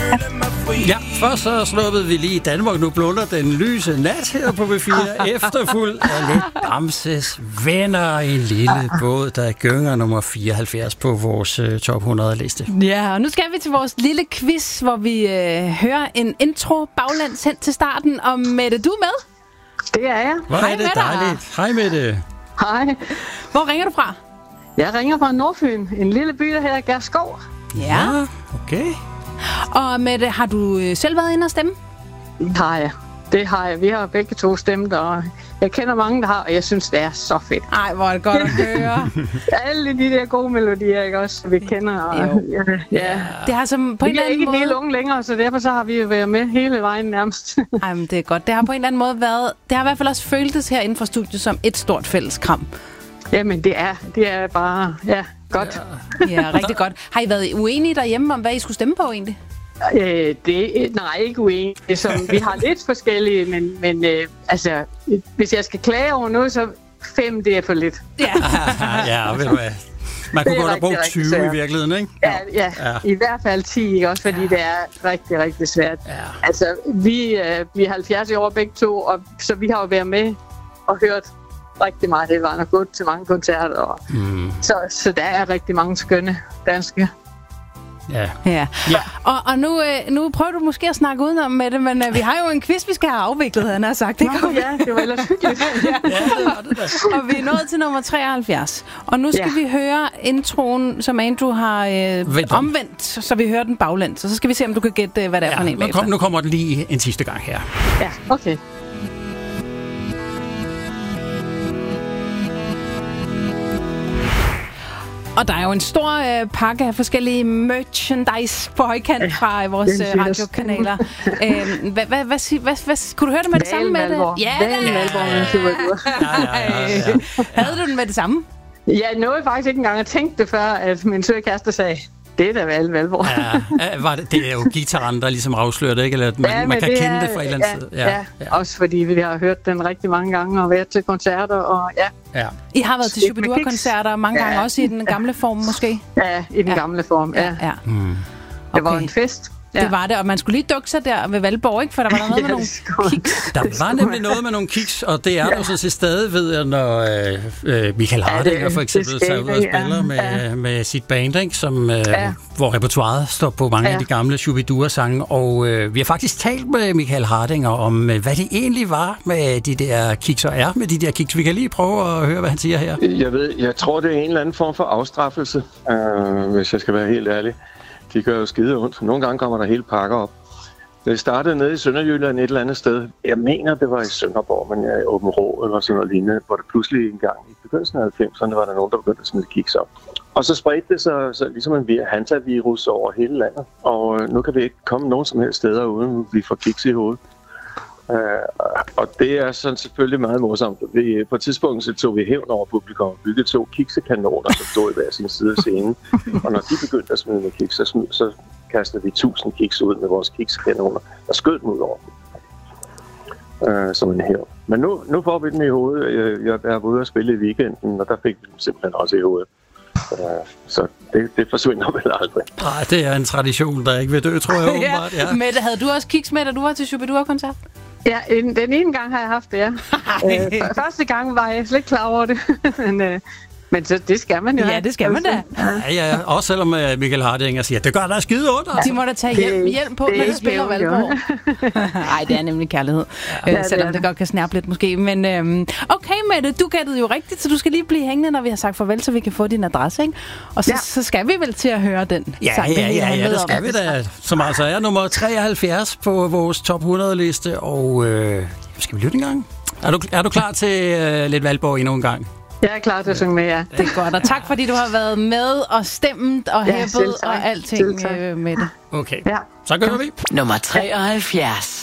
Ja, først så sluppede vi lige i Danmark. Nu blunder den lyse nat her på B4. Efterfuldt af lidt Bamses venner i en lille båd, der gynger nummer 74 på vores top 100-liste. Ja, og nu skal vi til vores lille quiz, hvor vi hører en intro baglæns hen til starten. Og Mette, du er med? Det er jeg. Hvor er det dejligt. Hej Mette. Hej. Hvor ringer du fra? Jeg ringer fra Nordfyn, en lille by, der hedder Gerskov. Ja. Okay. Og Mette, har du selv været inde og stemme? Det har jeg. Vi har begge to stemt, og jeg kender mange, der har, og jeg synes, det er så fedt. Ej, hvor er det godt at høre. Alle de der gode melodier, ikke også, vi kender. Og, ja. Det har som på en eller anden måde... Vi er ikke helt unge længere, så derfor så har vi jo været med hele vejen nærmest. Ej, men det er godt. Det har på en eller anden måde været... Det har i hvert fald også føltes her inden for studiet som et stort fælles kram. Jamen, det er bare... Ja, godt. Ja, rigtig godt. Har I været uenige derhjemme om, hvad I skulle stemme på egentlig? Nej, ikke uenige. Vi har lidt forskellige, men altså, hvis jeg skal klage over noget, så 5, det er for lidt. Ja, ved du hvad? Man kunne godt have brugt 20 i virkeligheden, ikke? Ja, i hvert fald 10, ikke? Også fordi det er rigtig, rigtig svært. Ja. Altså, vi er 70 år begge to, og så vi har jo været med og hørt rigtig meget. Det var nok godt til mange koncerter. Og så der er rigtig mange skønne danske. Ja. Og nu prøver du måske at snakke udenom med det, men vi har jo en quiz, vi skal have afviklet, han har sagt. Det var ellers hyggeligt. Ja, det var det da. Og vi er nået til nummer 73. Og nu skal vi høre introen, som Andrew har omvendt, så vi hører den baglæns. Og så skal vi se, om du kan gætte, hvad det er for en bagefter. Nu kommer den lige en sidste gang her. Ja, okay. Og der er jo en stor pakke af forskellige merchandise på højkant fra vores radiokanaler. Hvad kunne du høre det med det samme med det? Ja, Havde du den med det samme? Jeg nåede faktisk ikke engang at tænke det før, at min søde kæreste sagde, det er da vel Valborg. Det er jo guitaren, der ligesom afslører det, ikke? Eller at man kan kende det fra et eller andet sted. Ja, også fordi vi har hørt den rigtig mange gange og været til koncerter. Og I har været til Shubidua-koncerter mange gange, også i den gamle form måske? Ja, i den gamle form, ja. Det var en fest. Ja. Det var det, og man skulle lige dukke sig der ved Valborg, ikke? For der var noget med nogle kiks. Der var nemlig noget med nogle kiks, og det er der jo så til stadig ved, når Michael Hardinger for eksempel tager ud og spiller med sit band, ikke? Hvor repertoiret står på mange af de gamle Shubidua-sange. Og vi har faktisk talt med Michael Hardinger om, hvad det egentlig var med de der kiks, og er med de der kiks. Vi kan lige prøve at høre, hvad han siger her. Jeg tror, det er en eller anden form for afstraffelse, hvis jeg skal være helt ærlig. De gør jo skide ondt. Nogle gange kommer der hele pakker op. Det startede nede i Sønderjylland et eller andet sted. Jeg mener, det var i Sønderborg, men i Åben Rå eller sådan noget lignende, hvor der pludselig en gang i begyndelsen af 90'erne var der nogen, der begyndte at smide kiks op. Og så spredte det sig så ligesom en hantavirus over hele landet. Og nu kan vi ikke komme nogen som helst steder, uden vi får kiks i hovedet. Og det er sådan selvfølgelig meget morsomt. På et tidspunkt så tog vi hævn over publikum og byggede 2 kiksekanoner, som stod i hver sin side af scenen. Og når de begyndte at smide med kiks, så kastede vi 1000 kiks ud med vores kiksekanoner og skød dem ud over som en hævn. Men nu får vi dem i hovedet. Jeg var ude og spille i weekenden, og der fik vi dem simpelthen også i hovedet. Så det forsvinder vel aldrig. Nej, det er en tradition, der ikke vil dø, tror jeg åbenbart. Ja. Mette, havde du også kiks med, da du var til Shubidua-koncert? Ja, den ene gang har jeg haft det, ja. Første gang var jeg slet ikke klar over det, men så, det skal man jo. Ja, det skal man da. Ja, også selvom Michael Hardinger siger, det gør der skide ondt. De må da tage hjelm på, når de spiller Valborg. Nej, det er nemlig kærlighed. Selvom det godt kan snærpe lidt måske. Men okay, Mette, du gættede jo rigtigt, så du skal lige blive hængende, når vi har sagt farvel, så vi kan få din adresse, ikke? Og så skal vi vel til at høre den sang. Ja, det skal vi da. Som altså er nummer 73 på vores top 100-liste. Og skal vi lytte en gang? Er du klar til lidt Valborg endnu en gang? Jeg er klar til at synge med, ja. Det er godt, og tak fordi du har været med og stemt og hæppet og alting med det. Okay, så gør vi. Nummer 73.